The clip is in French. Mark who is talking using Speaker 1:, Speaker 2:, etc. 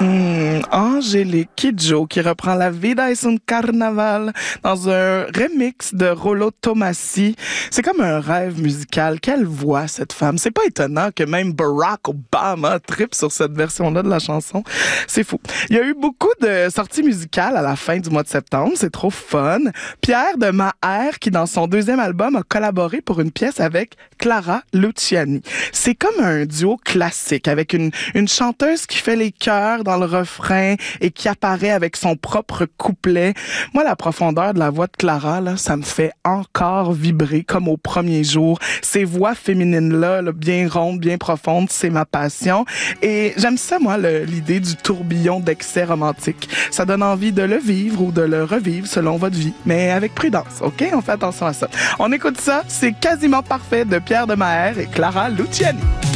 Speaker 1: Angélique Kidjo qui reprend La Vida es un Carnaval dans un remix de Rollo Tomassi. C'est comme un rêve musical. Quelle voix, cette femme. C'est pas étonnant que même Barack Obama trippe sur cette version-là de la chanson. C'est fou. Il y a eu beaucoup de sorties musicales à la fin du mois de septembre. C'est trop fun. Pierre de Maher, qui dans son deuxième album a collaboré pour une pièce avec Clara Luciani. C'est comme un duo classique avec une chanteuse qui fait les chœurs dans le refrain et qui apparaît avec son propre couplet. Moi, la profondeur de la voix de Clara, là, ça me fait encore vibrer comme au premier jour. Ces voix féminines-là, là, bien rondes, bien profondes, c'est ma passion. Et j'aime ça, moi, l'idée du tourbillon d'excès romantique. Ça donne envie de le vivre ou de le revivre selon votre vie, mais avec prudence, OK? On fait attention à ça. On écoute ça, c'est quasiment parfait de Pierre de Maher et Clara Luciani.